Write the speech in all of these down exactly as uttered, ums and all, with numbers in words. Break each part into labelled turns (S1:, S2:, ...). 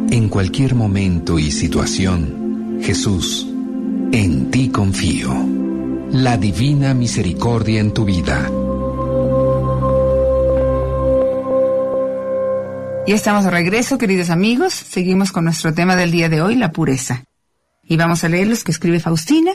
S1: En cualquier momento y situación, Jesús, en ti confío. La divina misericordia en tu vida.
S2: Ya estamos de regreso, queridos amigos. Seguimos con nuestro tema del día de hoy, la pureza. Y vamos a leer los que escribe Faustina.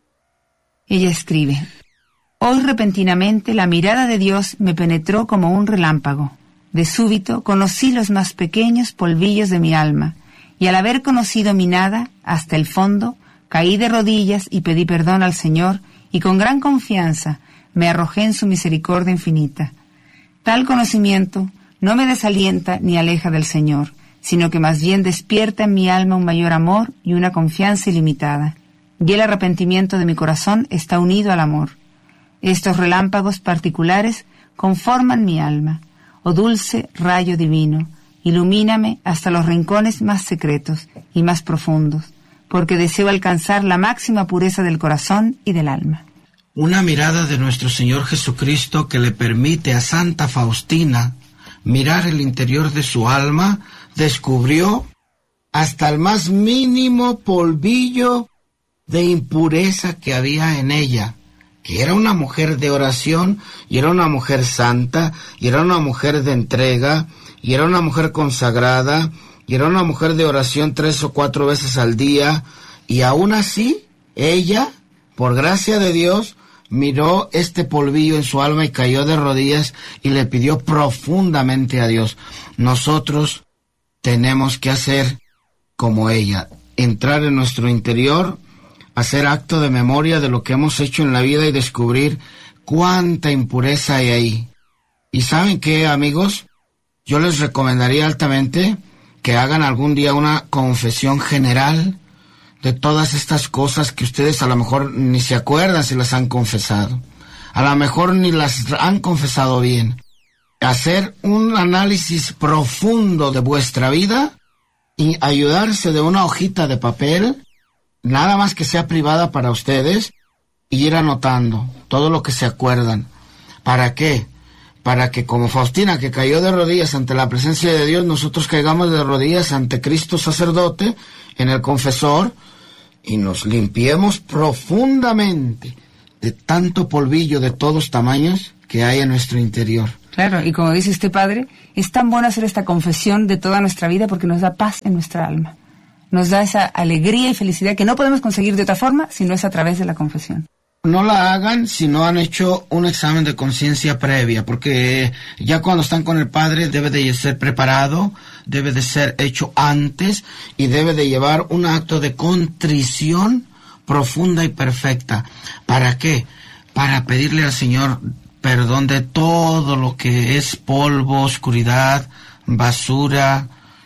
S2: Ella escribe: Hoy repentinamente la mirada de Dios me penetró como un relámpago. De súbito conocí los más pequeños polvillos de mi alma, y al haber conocido mi nada hasta el fondo, caí de rodillas y pedí perdón al Señor, y con gran confianza me arrojé en su misericordia infinita. Tal conocimiento no me desalienta ni aleja del Señor, sino que más bien despierta en mi alma un mayor amor y una confianza ilimitada. Y el arrepentimiento de mi corazón está unido al amor. Estos relámpagos particulares conforman mi alma. Oh dulce rayo divino, ilumíname hasta los rincones más secretos y más profundos, porque deseo alcanzar la máxima pureza del corazón y del alma.
S3: Una mirada de nuestro Señor Jesucristo que le permite a Santa Faustina mirar el interior de su alma, descubrió hasta el más mínimo polvillo de impureza que había en ella, que era una mujer de oración, y era una mujer santa, y era una mujer de entrega, y era una mujer consagrada, y era una mujer de oración tres o cuatro veces al día, y aún así, ella, por gracia de Dios, miró este polvillo en su alma y cayó de rodillas y le pidió profundamente a Dios. Nosotros tenemos que hacer como ella, entrar en nuestro interior, hacer acto de memoria de lo que hemos hecho en la vida y descubrir cuánta impureza hay ahí. ¿Y saben qué, amigos? Yo les recomendaría altamente que hagan algún día una confesión general de todas estas cosas que ustedes a lo mejor ni se acuerdan si las han confesado. A lo mejor ni las han confesado bien. Hacer un análisis profundo de vuestra vida y ayudarse de una hojita de papel, nada más que sea privada para ustedes, y ir anotando todo lo que se acuerdan. ¿Para qué? Para que, como Faustina, que cayó de rodillas ante la presencia de Dios, nosotros caigamos de rodillas ante Cristo sacerdote, en el confesor, y nos limpiemos profundamente de tanto polvillo de todos tamaños que hay en nuestro interior.
S2: Claro, y como dice usted, Padre, es tan bueno hacer esta confesión de toda nuestra vida porque nos da paz en nuestra alma. Nos da esa alegría y felicidad que no podemos conseguir de otra forma si no es a través de la confesión.
S3: No la hagan si no han hecho un examen de conciencia previa, porque ya cuando están con el Padre debe de ser preparado, debe de ser hecho antes y debe de llevar un acto de contrición profunda y perfecta. ¿Para qué? Para pedirle al Señor perdón de todo lo que es polvo, oscuridad, basura,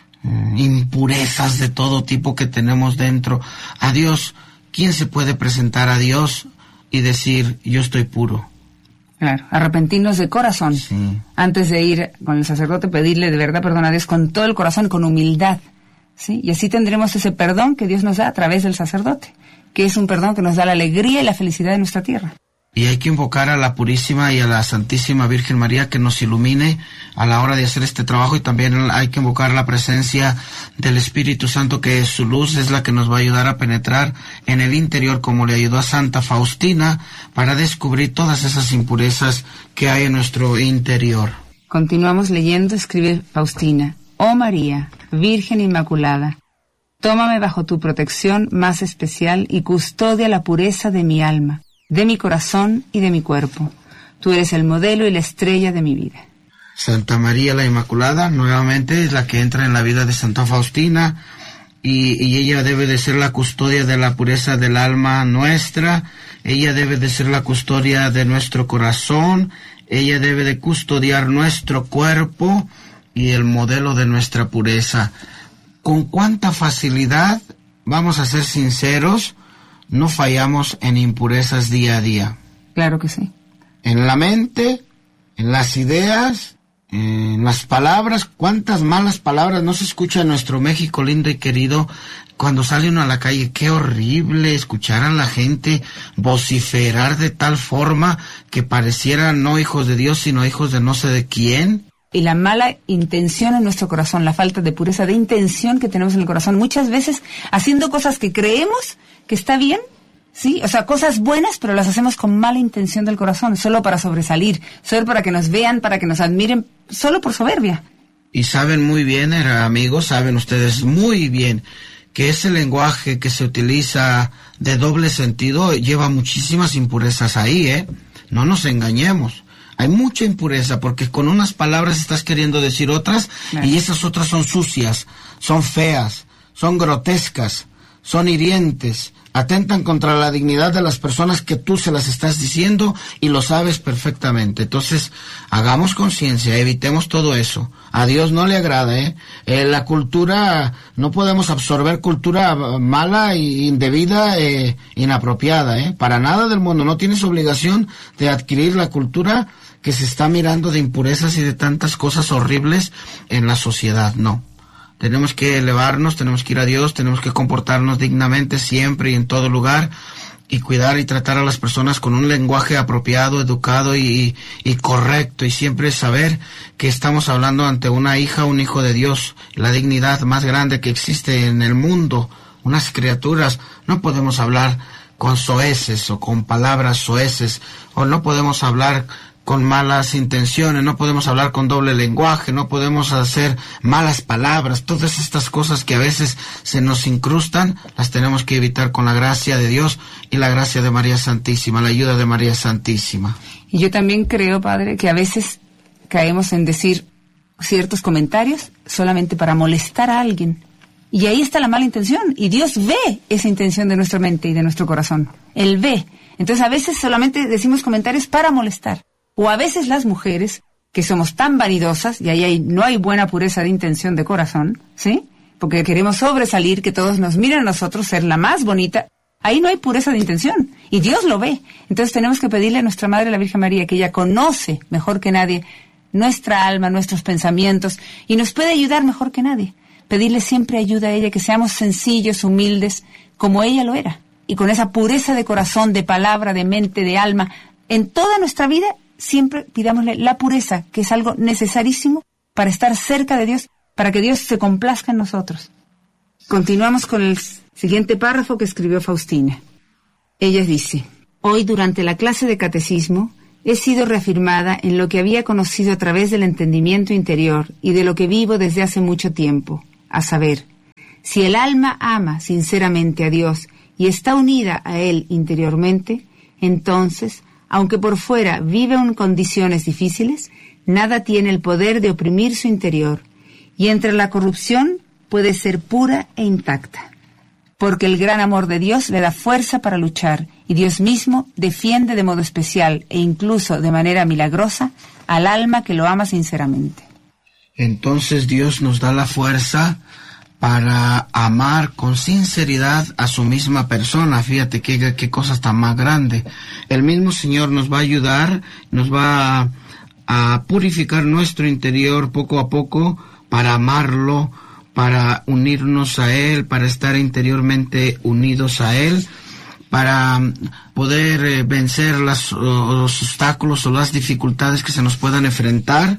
S3: impurezas de todo tipo que tenemos dentro. A Dios, ¿quién se puede presentar a Dios y decir, yo estoy puro?
S2: Claro, arrepentirnos de corazón.
S3: Sí.
S2: Antes de ir con el sacerdote, pedirle de verdad perdón a Dios con todo el corazón, con humildad, ¿sí? Y así tendremos ese perdón que Dios nos da a través del sacerdote, que es un perdón que nos da la alegría y la felicidad de nuestra tierra.
S3: Y hay que invocar a la Purísima y a la Santísima Virgen María que nos ilumine a la hora de hacer este trabajo, y también hay que invocar la presencia del Espíritu Santo, que su luz es la que nos va a ayudar a penetrar en el interior, como le ayudó a Santa Faustina, para descubrir todas esas impurezas que hay en nuestro interior.
S2: Continuamos leyendo, escribe Faustina. Oh María, Virgen Inmaculada, tómame bajo tu protección más especial y custodia la pureza de mi alma, de mi corazón y de mi cuerpo. Tú eres el modelo y la estrella de mi vida.
S3: Santa María la Inmaculada, nuevamente, es la que entra en la vida de Santa Faustina, y, y ella debe de ser la custodia de la pureza del alma nuestra, ella debe de ser la custodia de nuestro corazón, ella debe de custodiar nuestro cuerpo y el modelo de nuestra pureza. Con cuánta facilidad, vamos a ser sinceros, no fallamos en impurezas día a día.
S2: Claro que sí.
S3: En la mente, en las ideas, en las palabras. Cuántas malas palabras no se escucha en nuestro México lindo y querido cuando sale uno a la calle. Qué horrible escuchar a la gente vociferar de tal forma que parecieran no hijos de Dios, sino hijos de no sé de quién.
S2: y la mala intención en nuestro corazón, la falta de pureza de intención que tenemos en el corazón, muchas veces haciendo cosas que creemos que está bien, sí, o sea, cosas buenas, pero las hacemos con mala intención del corazón, solo para sobresalir, solo para que nos vean, para que nos admiren, solo por soberbia.
S3: Y saben muy bien, amigos, saben ustedes muy bien que ese lenguaje que se utiliza de doble sentido lleva muchísimas impurezas ahí, ¿eh? No nos engañemos. Hay mucha impureza porque con unas palabras estás queriendo decir otras, claro, y esas otras son sucias, son feas, son grotescas, son hirientes, atentan contra la dignidad de las personas que tú se las estás diciendo y lo sabes perfectamente. Entonces, hagamos conciencia, evitemos todo eso. A Dios no le agrada, ¿eh? eh la cultura, no podemos absorber cultura mala e indebida, eh, inapropiada, ¿eh? Para nada del mundo. No tienes obligación de adquirir la cultura que se está mirando de impurezas y de tantas cosas horribles en la sociedad, no. Tenemos que elevarnos, tenemos que ir a Dios, tenemos que comportarnos dignamente siempre y en todo lugar y cuidar y tratar a las personas con un lenguaje apropiado, educado y, y correcto, y siempre saber que estamos hablando ante una hija, un hijo de Dios, la dignidad más grande que existe en el mundo, unas criaturas. No podemos hablar con soeces o con palabras soeces, o no podemos hablar con malas intenciones, no podemos hablar con doble lenguaje, no podemos hacer malas palabras. Todas estas cosas que a veces se nos incrustan, las tenemos que evitar con la gracia de Dios y la gracia de María Santísima, la ayuda de María Santísima.
S2: Y yo también creo, Padre, que a veces caemos en decir ciertos comentarios solamente para molestar a alguien. Y ahí está la mala intención. Y Dios ve esa intención de nuestra mente y de nuestro corazón. Él ve. Entonces a veces solamente decimos comentarios para molestar. O a veces las mujeres, que somos tan vanidosas, y ahí hay, no hay buena pureza de intención de corazón, ¿sí? Porque queremos sobresalir, que todos nos miren a nosotros, ser la más bonita. Ahí no hay pureza de intención, y Dios lo ve. Entonces tenemos que pedirle a nuestra Madre, la Virgen María, que ella conoce mejor que nadie nuestra alma, nuestros pensamientos, y nos puede ayudar mejor que nadie. Pedirle siempre ayuda a ella, que seamos sencillos, humildes, como ella lo era. Y con esa pureza de corazón, de palabra, de mente, de alma, en toda nuestra vida, siempre pidámosle la pureza, que es algo necesarísimo para estar cerca de Dios, para que Dios se complazca en nosotros. Continuamos con el siguiente párrafo que escribió Faustina. Ella dice: hoy, durante la clase de catecismo, he sido reafirmada en lo que había conocido a través del entendimiento interior y de lo que vivo desde hace mucho tiempo, a saber, si el alma ama sinceramente a Dios y está unida a Él interiormente, entonces, aunque por fuera vive en condiciones difíciles, nada tiene el poder de oprimir su interior, y entre la corrupción puede ser pura e intacta, porque el gran amor de Dios le da fuerza para luchar, y Dios mismo defiende de modo especial e incluso de manera milagrosa al alma que lo ama sinceramente.
S3: Entonces Dios nos da la fuerza para amar con sinceridad a su misma persona. Fíjate qué, qué cosa tan más grande. El mismo Señor nos va a ayudar, nos va a, a purificar nuestro interior poco a poco para amarlo, para unirnos a Él, para estar interiormente unidos a Él, para poder eh, vencer las, los obstáculos o las dificultades que se nos puedan enfrentar,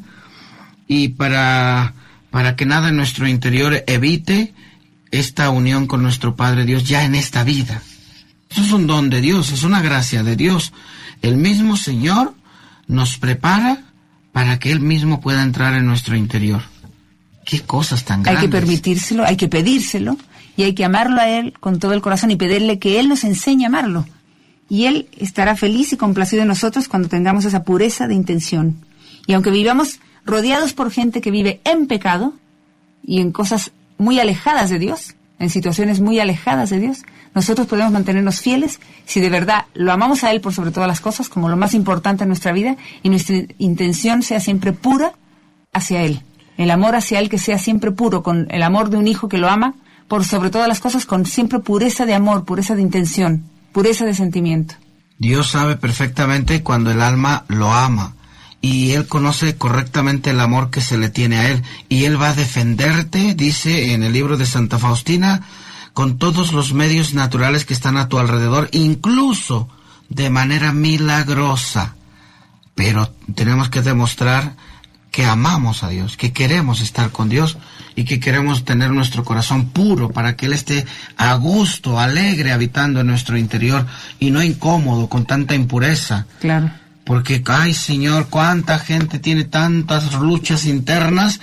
S3: y para... para que nada en nuestro interior evite esta unión con nuestro Padre Dios ya en esta vida. Eso es un don de Dios, es una gracia de Dios. El mismo Señor nos prepara para que Él mismo pueda entrar en nuestro interior. ¡Qué cosas tan grandes!
S2: Hay que permitírselo, hay que pedírselo, y hay que amarlo a Él con todo el corazón y pedirle que Él nos enseñe a amarlo. Y Él estará feliz y complacido en nosotros cuando tengamos esa pureza de intención. Y aunque vivamos rodeados por gente que vive en pecado y en cosas muy alejadas de Dios, en situaciones muy alejadas de Dios, nosotros podemos mantenernos fieles si de verdad lo amamos a Él por sobre todas las cosas, como lo más importante en nuestra vida, y nuestra intención sea siempre pura hacia Él. El amor hacia Él que sea siempre puro, con el amor de un hijo que lo ama por sobre todas las cosas, con siempre pureza de amor, pureza de intención, pureza de sentimiento.
S3: Dios sabe perfectamente cuando el alma lo ama, y Él conoce correctamente el amor que se le tiene a Él, y Él va a defenderte, dice en el libro de Santa Faustina, con todos los medios naturales que están a tu alrededor, incluso de manera milagrosa. Pero tenemos que demostrar que amamos a Dios, que queremos estar con Dios y que queremos tener nuestro corazón puro para que Él esté a gusto, alegre, habitando en nuestro interior y no incómodo con tanta impureza.
S2: Claro.
S3: Porque, ay Señor, cuánta gente tiene tantas luchas internas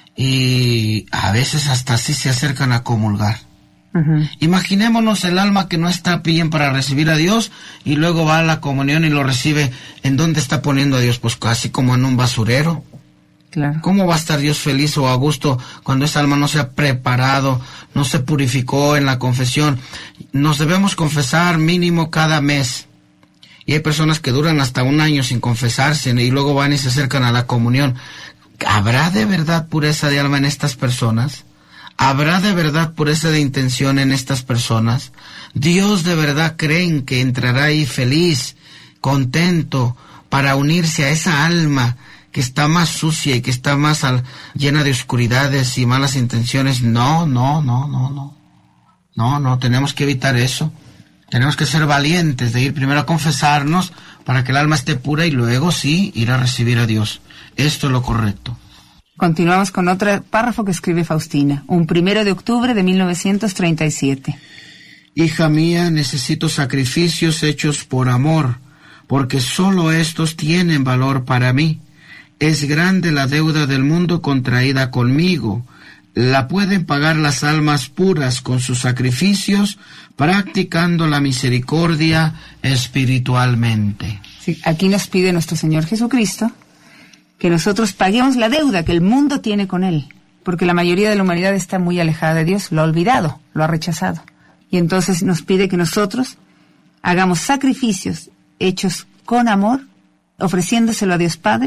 S3: y a veces hasta así se acercan a comulgar. Uh-huh. Imaginémonos el alma que no está bien para recibir a Dios y luego va a la comunión y lo recibe. ¿En dónde está poniendo a Dios? Pues casi como en un basurero.
S2: Claro.
S3: ¿Cómo va a estar Dios feliz o a gusto cuando esa alma no se ha preparado, no se purificó en la confesión? Nos debemos confesar mínimo cada mes. Y hay personas que duran hasta un año sin confesarse y luego van y se acercan a la comunión. ¿Habrá de verdad pureza de alma en estas personas? ¿Habrá de verdad pureza de intención en estas personas? ¿Dios de verdad creen que entrará ahí feliz, contento, para unirse a esa alma que está más sucia y que está más al, llena de oscuridades y malas intenciones? No, no, no, no, no. No, no, tenemos que evitar eso. Tenemos que ser valientes de ir primero a confesarnos para que el alma esté pura y luego sí ir a recibir a Dios. Esto es lo correcto.
S2: Continuamos con otro párrafo que escribe Faustina, un primero de octubre de mil novecientos treinta y siete.
S3: Hija mía, necesito sacrificios hechos por amor, porque sólo estos tienen valor para mí. Es grande la deuda del mundo contraída conmigo. La pueden pagar las almas puras con sus sacrificios, practicando la misericordia espiritualmente.
S2: Sí, aquí nos pide nuestro Señor Jesucristo que nosotros paguemos la deuda que el mundo tiene con Él, porque la mayoría de la humanidad está muy alejada de Dios, lo ha olvidado, lo ha rechazado. Y entonces nos pide que nosotros hagamos sacrificios hechos con amor, ofreciéndoselo a Dios Padre,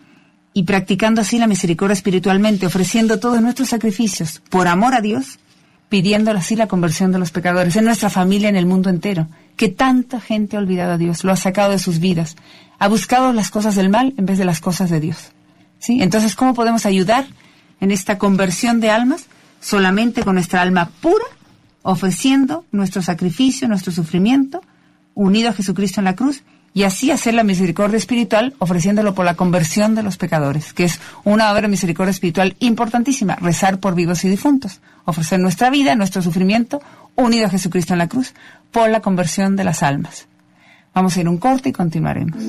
S2: y practicando así la misericordia espiritualmente, ofreciendo todos nuestros sacrificios por amor a Dios, pidiéndole así la conversión de los pecadores, en nuestra familia, en el mundo entero, que tanta gente ha olvidado a Dios, lo ha sacado de sus vidas, ha buscado las cosas del mal en vez de las cosas de Dios. ¿Sí? Entonces, ¿cómo podemos ayudar en esta conversión de almas? Solamente con nuestra alma pura, ofreciendo nuestro sacrificio, nuestro sufrimiento, unido a Jesucristo en la cruz, y así hacer la misericordia espiritual, ofreciéndolo por la conversión de los pecadores, que es una obra de misericordia espiritual importantísima, rezar por vivos y difuntos, ofrecer nuestra vida, nuestro sufrimiento, unido a Jesucristo en la cruz, por la conversión de las almas. Vamos a ir a un corte y continuaremos.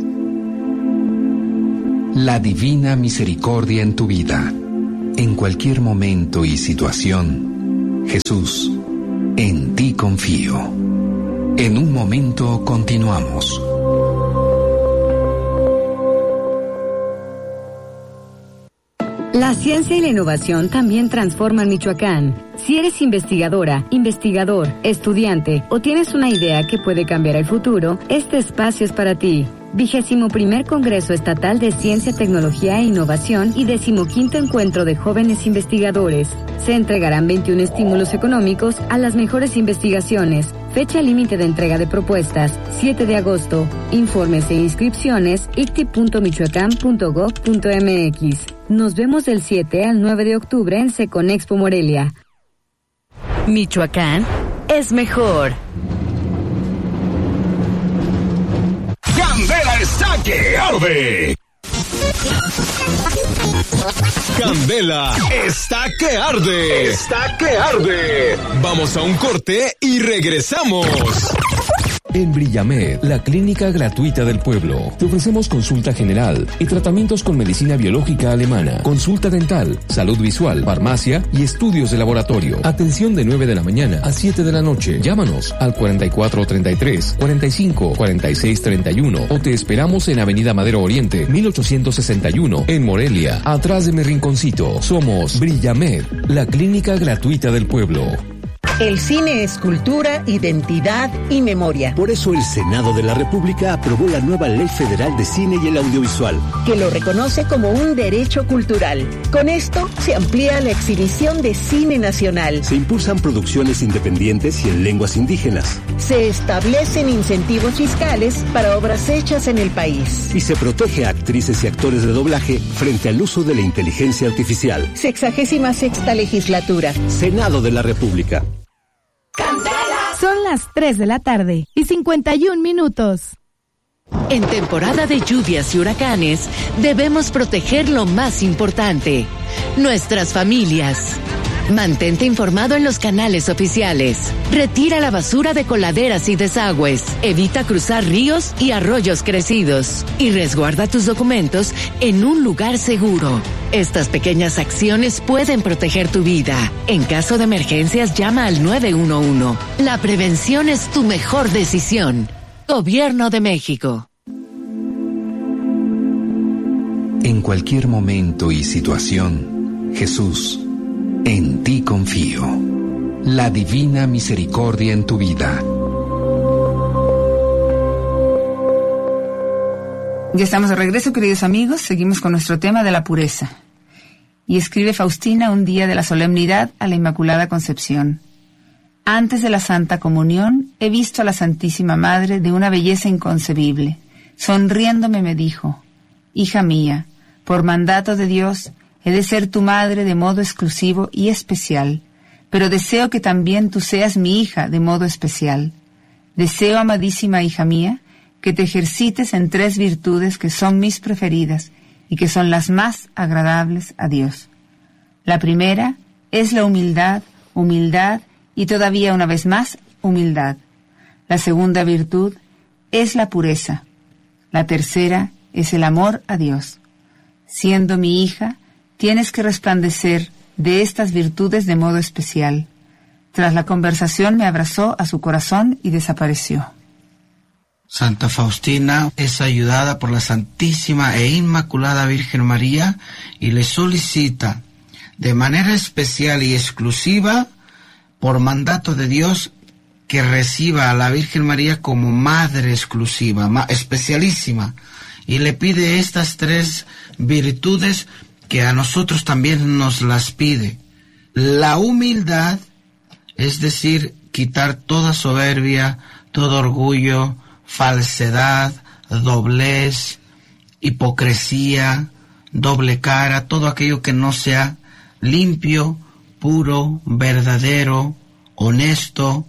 S1: La divina misericordia en tu vida, en cualquier momento y situación. Jesús, en ti confío. En un momento continuamos.
S4: La ciencia y la innovación también transforman Michoacán. Si eres investigadora, investigador, estudiante o tienes una idea que puede cambiar el futuro, este espacio es para ti. Vigésimo primer Congreso Estatal de Ciencia, Tecnología e Innovación y decimoquinto Encuentro de Jóvenes Investigadores. Se entregarán veintiún estímulos económicos a las mejores investigaciones. Fecha límite de entrega de propuestas, siete de agosto. Informes e inscripciones, i c t i punto michoacán punto gob punto m x. Nos vemos del siete al nueve de octubre en Seconexpo Morelia.
S5: Michoacán es mejor.
S6: ¡Candela está que arde! Candela está que arde. Está que arde. Vamos a un corte y regresamos.
S7: En Brillamed, la clínica gratuita del pueblo, te ofrecemos consulta general y tratamientos con medicina biológica alemana, consulta dental, salud visual, farmacia y estudios de laboratorio. Atención de nueve de la mañana a siete de la noche. Llámanos al cuarenta y cuatro treinta y tres, cuarenta y cinco, cuarenta y seis treinta y uno o te esperamos en Avenida Madero Oriente, mil ochocientos sesenta y uno, en Morelia, atrás de mi rinconcito. Somos Brillamed, la clínica gratuita del pueblo.
S8: El cine es cultura, identidad y memoria.
S9: Por eso el Senado de la República aprobó la nueva Ley Federal de Cine y el Audiovisual,
S8: que lo reconoce como un derecho cultural. Con esto se amplía la exhibición de cine nacional.
S9: Se impulsan producciones independientes y en lenguas indígenas.
S8: Se establecen incentivos fiscales para obras hechas en el país.
S9: Y se protege a actrices y actores de doblaje frente al uso de la inteligencia artificial.
S8: Sexagésima sexta legislatura.
S9: Senado de la República.
S10: Son las tres de la tarde y cincuenta y un minutos.
S5: En temporada de lluvias y huracanes, debemos proteger lo más importante, nuestras familias. Mantente informado en los canales oficiales. Retira la basura de coladeras y desagües. Evita cruzar ríos y arroyos crecidos. Y resguarda tus documentos en un lugar seguro. Estas pequeñas acciones pueden proteger tu vida. En caso de emergencias, llama al nueve uno uno. La prevención es tu mejor decisión. Gobierno de México.
S1: En cualquier momento y situación, Jesús, en ti confío. La divina misericordia en tu vida.
S2: Ya estamos de regreso, queridos amigos. Seguimos con nuestro tema de la pureza. Y escribe Faustina un día de la solemnidad a la Inmaculada Concepción. Antes de la Santa Comunión he visto a la Santísima Madre de una belleza inconcebible. Sonriéndome me dijo: hija mía, por mandato de Dios, he de ser tu madre de modo exclusivo y especial, pero deseo que también tú seas mi hija de modo especial. Deseo, amadísima hija mía, que te ejercites en tres virtudes que son mis preferidas y que son las más agradables a Dios. La primera es la humildad, humildad y todavía una vez más, humildad. La segunda virtud es la pureza. La tercera es el amor a Dios. Siendo mi hija, tienes que resplandecer de estas virtudes de modo especial. Tras la conversación me abrazó a su corazón y desapareció.
S3: Santa Faustina es ayudada por la Santísima e Inmaculada Virgen María y le solicita de manera especial y exclusiva, por mandato de Dios, que reciba a la Virgen María como madre exclusiva, ma- especialísima, y le pide estas tres virtudes que a nosotros también nos las pide. La humildad, es decir, quitar toda soberbia, todo orgullo, falsedad, doblez, hipocresía, doble cara, todo aquello que no sea limpio, puro, verdadero, honesto,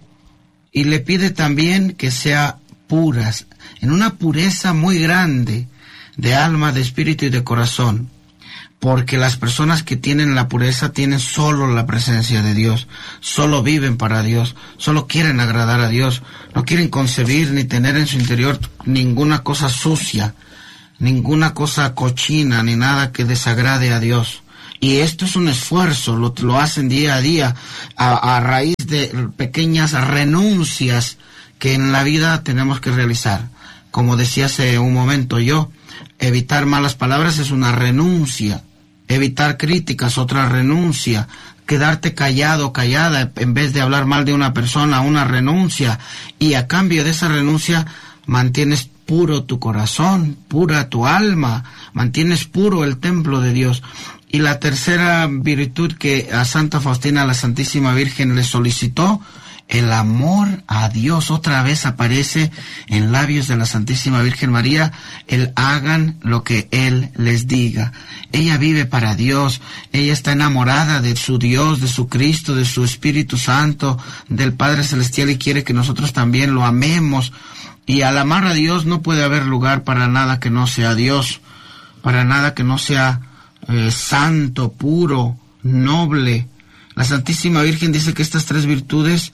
S3: y le pide también que sea puras, en una pureza muy grande de alma, de espíritu y de corazón, porque las personas que tienen la pureza tienen solo la presencia de Dios, solo viven para Dios, solo quieren agradar a Dios, no quieren concebir ni tener en su interior ninguna cosa sucia, ninguna cosa cochina, ni nada que desagrade a Dios. Y esto es un esfuerzo, lo, lo hacen día a día, a, a raíz de pequeñas renuncias que en la vida tenemos que realizar. Como decía hace un momento yo, evitar malas palabras es una renuncia, evitar críticas, otra renuncia, quedarte callado, callada, en vez de hablar mal de una persona, una renuncia, y a cambio de esa renuncia mantienes puro tu corazón, pura tu alma, mantienes puro el templo de Dios. Y la tercera virtud que a Santa Faustina, la Santísima Virgen, le solicitó, el amor a Dios. Otra vez aparece en labios de la Santísima Virgen María, el hagan lo que Él les diga. Ella vive para Dios, ella está enamorada de su Dios, de su Cristo, de su Espíritu Santo, del Padre Celestial, y quiere que nosotros también lo amemos. Y al amar a Dios no puede haber lugar para nada que no sea Dios, para nada que no sea eh, santo, puro, noble. La Santísima Virgen dice que estas tres virtudes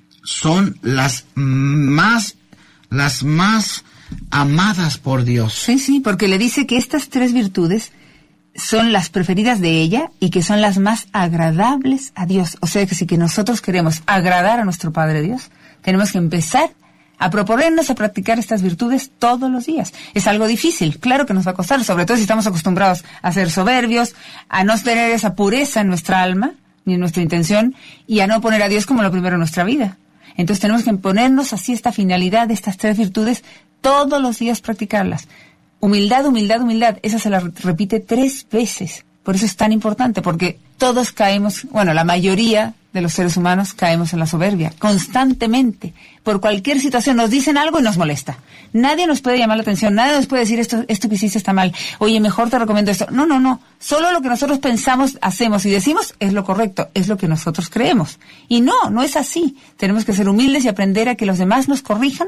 S3: son las más, las más amadas por Dios.
S2: Sí, sí, porque le dice que estas tres virtudes son las preferidas de ella y que son las más agradables a Dios. O sea que si que nosotros queremos agradar a nuestro Padre Dios, tenemos que empezar a proponernos a practicar estas virtudes todos los días. Es algo difícil, claro que nos va a costar, sobre todo si estamos acostumbrados a ser soberbios, a no tener esa pureza en nuestra alma, ni en nuestra intención, y a no poner a Dios como lo primero en nuestra vida. Entonces tenemos que ponernos así esta finalidad de estas tres virtudes, todos los días practicarlas. Humildad, humildad, humildad, esa se la repite tres veces. Por eso es tan importante, porque todos caemos, bueno, la mayoría de los seres humanos caemos en la soberbia, constantemente. Por cualquier situación nos dicen algo y nos molesta. Nadie nos puede llamar la atención, nadie nos puede decir esto, esto que hiciste está mal. Oye, mejor te recomiendo esto. No, no, no. Solo lo que nosotros pensamos, hacemos y decimos es lo correcto, es lo que nosotros creemos. Y no, no es así. Tenemos que ser humildes y aprender a que los demás nos corrijan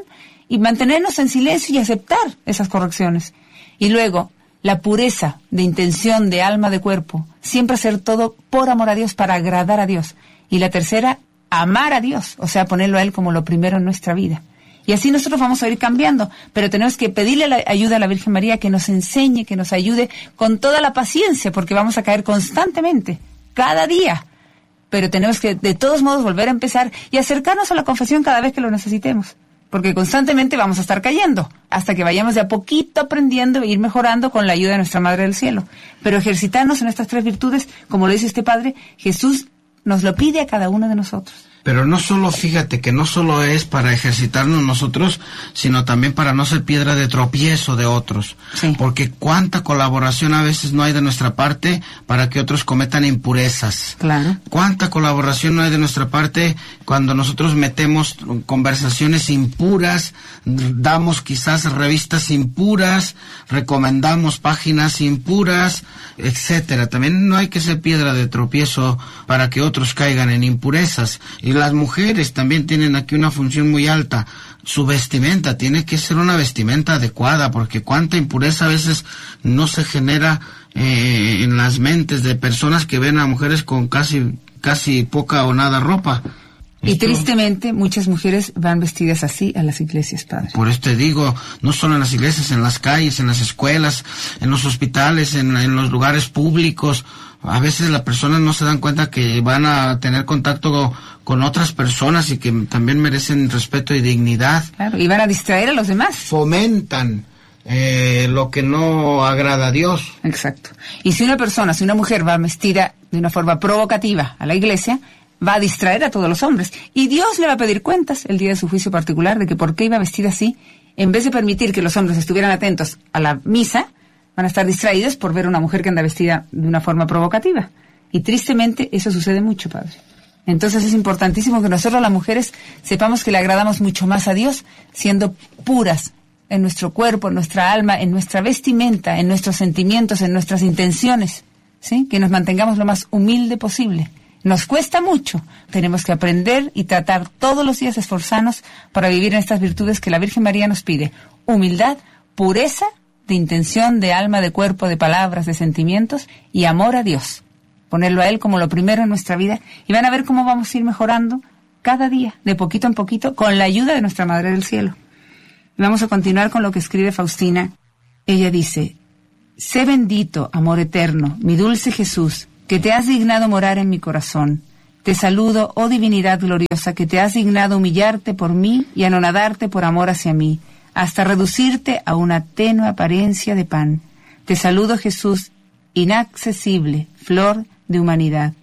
S2: y mantenernos en silencio y aceptar esas correcciones. Y luego, la pureza de intención, de alma, de cuerpo, siempre hacer todo por amor a Dios, para agradar a Dios. Y la tercera, amar a Dios, o sea, ponerlo a Él como lo primero en nuestra vida. Y así nosotros vamos a ir cambiando, pero tenemos que pedirle la ayuda a la Virgen María, que nos enseñe, que nos ayude con toda la paciencia, porque vamos a caer constantemente, cada día. Pero tenemos que, de todos modos, volver a empezar y acercarnos a la confesión cada vez que lo necesitemos, porque constantemente vamos a estar cayendo, hasta que vayamos de a poquito aprendiendo e ir mejorando con la ayuda de nuestra Madre del Cielo. Pero ejercitarnos en estas tres virtudes, como lo dice este Padre, Jesús nos lo pide a cada uno de nosotros.
S3: Pero no solo, fíjate, que no solo es para ejercitarnos nosotros, sino también para no ser piedra de tropiezo de otros.
S2: Sí.
S3: Porque cuánta colaboración a veces no hay de nuestra parte para que otros cometan impurezas.
S2: Claro.
S3: Cuánta colaboración no hay de nuestra parte cuando nosotros metemos conversaciones impuras, damos quizás revistas impuras, recomendamos páginas impuras, etcétera. También no hay que ser piedra de tropiezo para que otros caigan en impurezas. Y las mujeres también tienen aquí una función muy alta. Su vestimenta tiene que ser una vestimenta adecuada, porque cuánta impureza a veces no se genera eh, en las mentes de personas que ven a mujeres con casi casi poca o nada ropa.
S2: Y
S3: Esto,
S2: tristemente muchas mujeres van vestidas así a las iglesias, Padre.
S3: Por eso te digo, no solo en las iglesias, en las calles, en las escuelas, en los hospitales, en, en los lugares públicos. A veces las personas no se dan cuenta que van a tener contacto con otras personas y que también merecen respeto y dignidad.
S2: Claro, y van a distraer a los demás.
S3: Fomentan eh, lo que no agrada a Dios.
S2: Exacto. Y si una persona, si una mujer va vestida de una forma provocativa a la iglesia, va a distraer a todos los hombres. Y Dios le va a pedir cuentas el día de su juicio particular de que por qué iba vestida así. En vez de permitir que los hombres estuvieran atentos a la misa, van a estar distraídos por ver a una mujer que anda vestida de una forma provocativa. Y tristemente eso sucede mucho, Padre. Entonces es importantísimo que nosotros las mujeres sepamos que le agradamos mucho más a Dios siendo puras en nuestro cuerpo, en nuestra alma, en nuestra vestimenta, en nuestros sentimientos, en nuestras intenciones, ¿sí? Que nos mantengamos lo más humilde posible. Nos cuesta mucho. Tenemos que aprender y tratar todos los días, esforzarnos para vivir en estas virtudes que la Virgen María nos pide. Humildad, pureza de intención, de alma, de cuerpo, de palabras, de sentimientos y amor a Dios. Ponerlo a Él como lo primero en nuestra vida y van a ver cómo vamos a ir mejorando cada día, de poquito en poquito, con la ayuda de nuestra Madre del Cielo. Y vamos a continuar con lo que escribe Faustina. Ella dice: sé bendito, amor eterno, mi dulce Jesús, que te has dignado morar en mi corazón. Te saludo, oh divinidad gloriosa, que te has dignado humillarte por mí y anonadarte por amor hacia mí, hasta reducirte a una tenue apariencia de pan. Te saludo, Jesús, inaccesible, flor de humanidad.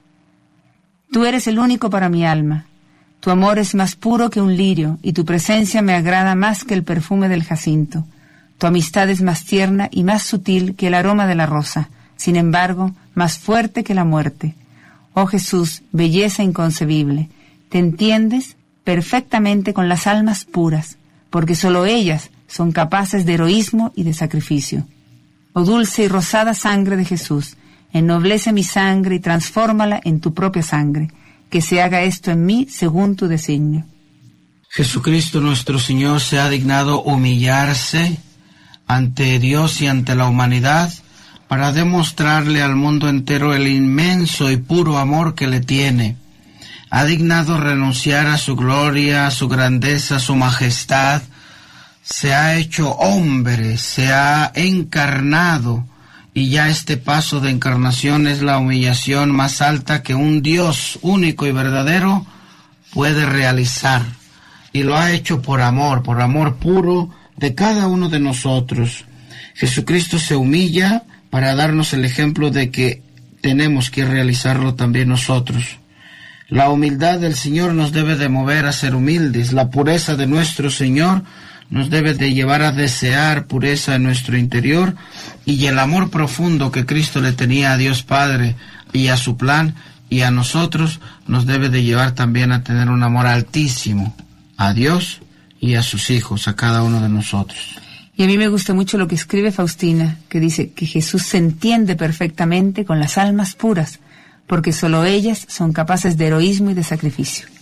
S2: Tú eres el único para mi alma. Tu amor es más puro que un lirio, y tu presencia me agrada más que el perfume del jacinto. Tu amistad es más tierna y más sutil que el aroma de la rosa, sin embargo, más fuerte que la muerte. Oh Jesús, belleza inconcebible, te entiendes perfectamente con las almas puras, porque sólo ellas son capaces de heroísmo y de sacrificio. Oh dulce y rosada sangre de Jesús, ennoblece mi sangre y transfórmala en tu propia sangre, que se haga esto en mí según tu designio.
S3: Jesucristo nuestro Señor se ha dignado humillarse ante Dios y ante la humanidad para demostrarle al mundo entero el inmenso y puro amor que le tiene. Ha dignado renunciar a su gloria, a su grandeza, a su majestad. Se ha hecho hombre, se ha encarnado, y ya este paso de encarnación es la humillación más alta que un Dios único y verdadero puede realizar. Y lo ha hecho por amor, por amor puro de cada uno de nosotros. Jesucristo se humilla para darnos el ejemplo de que tenemos que realizarlo también nosotros. La humildad del Señor nos debe de mover a ser humildes. La pureza de nuestro Señor nos debe de llevar a desear pureza en nuestro interior, y el amor profundo que Cristo le tenía a Dios Padre y a su plan y a nosotros nos debe de llevar también a tener un amor altísimo a Dios y a sus hijos, a cada uno de nosotros.
S2: Y a mí me gusta mucho lo que escribe Faustina, que dice que Jesús se entiende perfectamente con las almas puras, porque solo ellas son capaces de heroísmo y de sacrificio.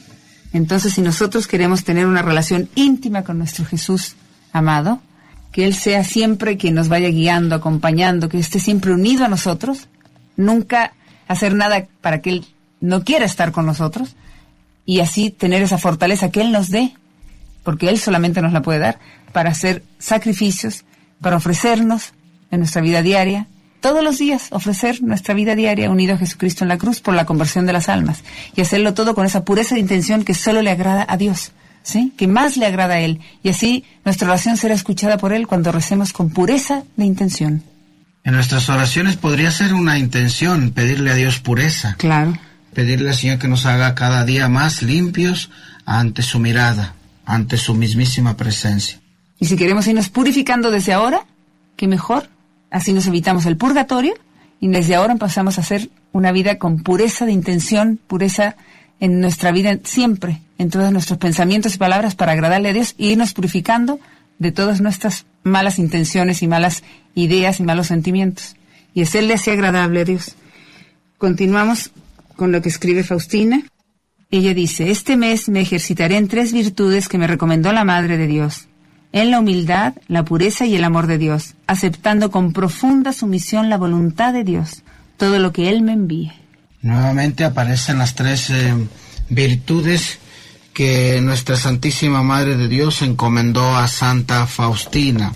S2: Entonces, si nosotros queremos tener una relación íntima con nuestro Jesús amado, que Él sea siempre quien nos vaya guiando, acompañando, que esté siempre unido a nosotros, nunca hacer nada para que Él no quiera estar con nosotros, y así tener esa fortaleza que Él nos dé, porque Él solamente nos la puede dar, para hacer sacrificios, para ofrecernos en nuestra vida diaria, todos los días ofrecer nuestra vida diaria unido a Jesucristo en la cruz por la conversión de las almas, y hacerlo todo con esa pureza de intención que solo le agrada a Dios, ¿sí? Que más le agrada a Él, y así nuestra oración será escuchada por Él cuando recemos con pureza de intención.
S3: En nuestras oraciones podría ser una intención, pedirle a Dios pureza.
S2: Claro.
S3: Pedirle al Señor que nos haga cada día más limpios ante su mirada, ante su mismísima presencia.
S2: Y si queremos irnos purificando desde ahora, qué mejor. Así nos evitamos el purgatorio y desde ahora empezamos a hacer una vida con pureza de intención, pureza en nuestra vida siempre, en todos nuestros pensamientos y palabras para agradarle a Dios e irnos purificando de todas nuestras malas intenciones y malas ideas y malos sentimientos. Y hacerle así agradable a Dios. Continuamos con lo que escribe Faustina. Ella dice, este mes me ejercitaré en tres virtudes que me recomendó la Madre de Dios. En la humildad, la pureza y el amor de Dios, aceptando con profunda sumisión la voluntad de Dios, todo lo que Él me envíe.
S3: Nuevamente aparecen las tres eh, virtudes que nuestra Santísima Madre de Dios encomendó a Santa Faustina.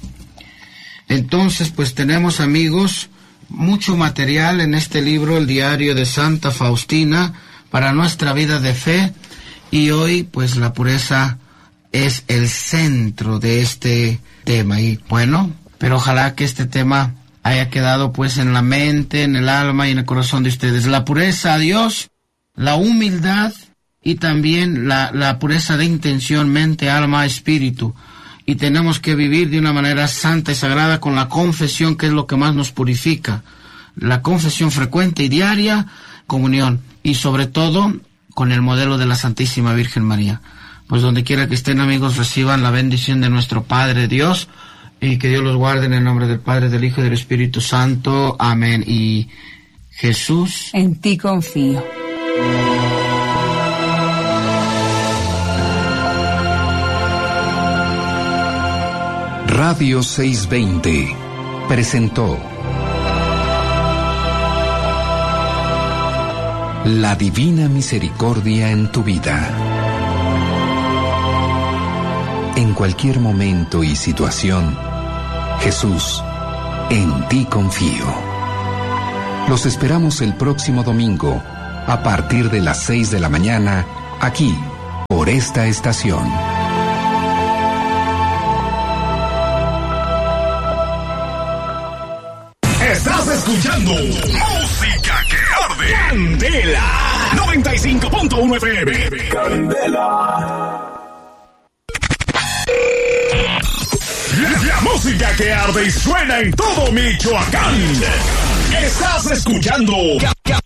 S3: Entonces, pues tenemos, amigos, mucho material en este libro, el diario de Santa Faustina, para nuestra vida de fe, y hoy, pues la pureza es el centro de este tema. Y bueno, pero ojalá que este tema haya quedado pues en la mente, en el alma y en el corazón de ustedes. La pureza a Dios, la humildad y también la, la pureza de intención, mente, alma, espíritu. Y tenemos que vivir de una manera santa y sagrada con la confesión, que es lo que más nos purifica. La confesión frecuente y diaria, comunión. Y sobre todo, con el modelo de la Santísima Virgen María. Pues donde quiera que estén, amigos, reciban la bendición de nuestro Padre Dios, y que Dios los guarde en el nombre del Padre, del Hijo y del Espíritu Santo. Amén. Y Jesús,
S2: en ti confío.
S1: Radio seiscientos veinte presentó La Divina Misericordia en tu vida. En cualquier momento y situación, Jesús, en ti confío. Los esperamos el próximo domingo, a partir de las seis de la mañana, aquí, por esta estación.
S10: Estás escuchando Música que Arde. Candela noventa y cinco punto uno F M. Candela. La música que arde y suena en todo Michoacán. Estás escuchando